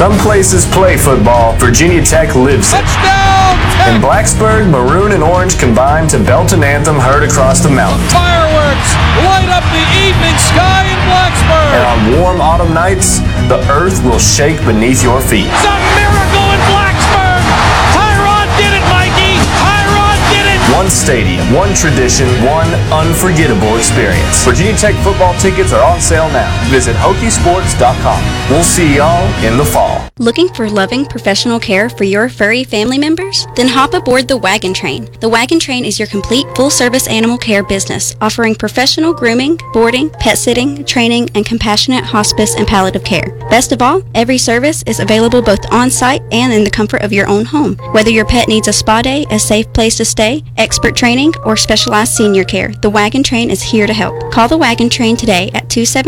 Some places play football. Virginia Tech lives it. Touchdown, Tech! In Blacksburg, maroon and orange combine to belt an anthem heard across the mountains. Fireworks light up the evening sky in Blacksburg. And on warm autumn nights, the earth will shake beneath your feet. It's a miracle in Blacksburg. Tyrod did it, Mikey. Tyrod did it. One stadium, one tradition, one unforgettable experience. Virginia Tech football tickets are on sale now. Visit Hokiesports.com. We'll see y'all in the fall. Looking for loving professional care for your furry family members? Then hop aboard the Wagon Train. The Wagon Train is your complete full-service animal care business, offering professional grooming, boarding, pet sitting, training, and compassionate hospice and palliative care. Best of all, every service is available both on-site and in the comfort of your own home. Whether your pet needs a spa day, a safe place to stay, expert training, or specialized senior care, the Wagon Train is here to help. Call the Wagon Train today at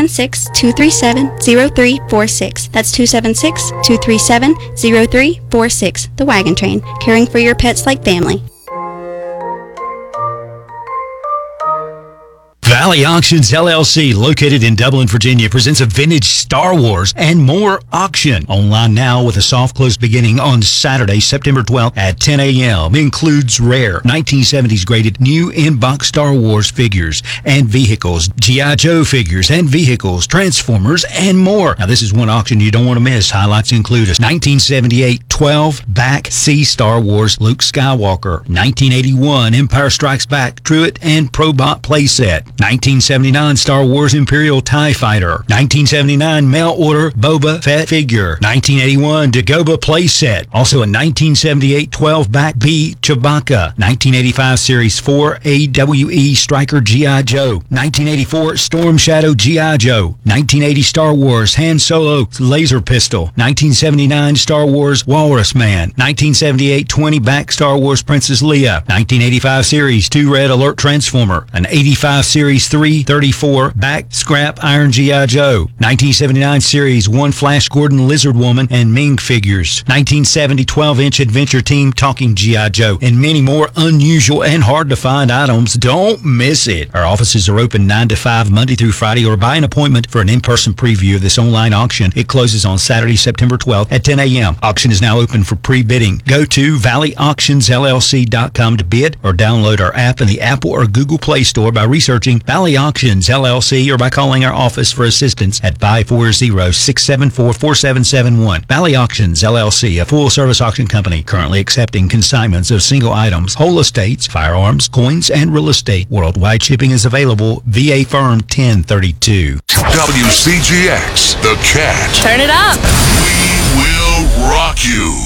276-237-0346. That's 276-237-0346. The Wagon Train, caring for your pets like family. Valley Auctions LLC, located in Dublin, Virginia, presents a vintage Star Wars and more auction. Online now with a soft close beginning on Saturday, September 12th at 10 a.m. Includes rare 1970s graded new in-box Star Wars figures and vehicles, G.I. Joe figures and vehicles, Transformers, and more. Now, this is one auction you don't want to miss. Highlights include a 1978 12-back C Star Wars Luke Skywalker, 1981 Empire Strikes Back Truett and Probot playset, 1979 Star Wars Imperial TIE Fighter, 1979 mail order Boba Fett figure, 1981 Dagobah playset, also a 1978 12-back B Chewbacca, 1985 Series 4 AWE Striker G.I. Joe, 1984 Storm Shadow G.I. Joe, 1980 Star Wars Han Solo laser pistol, 1979 Star Wars Walrus Man, 1978 20-back Star Wars Princess Leia, 1985 Series 2 Red Alert Transformer, an 85 Series 3 34-back Scrap Iron G.I. Joe, 1979 Series 1 Flash Gordon Lizard Woman and Ming figures, 1970 12-inch Adventure Team Talking G.I. Joe, and many more unusual and hard-to-find items. Don't miss it. Our offices are open 9 to 5 Monday through Friday, or buy an appointment for an in-person preview of this online auction. It closes on Saturday, September 12th at 10 a.m. Auction is now open for pre-bidding. Go to valleyauctionsllc.com to bid, or download our app in the Apple or Google Play Store by researching Valley Auctions LLC, or by calling our office for assistance at 540-674-4771. Valley Auctions LLC, a full-service auction company currently accepting consignments of single items, whole estates, firearms, coins, and real estate. Worldwide shipping is available. VA Firm 1032. WCGX, The Cat. Turn it up. We will rock you.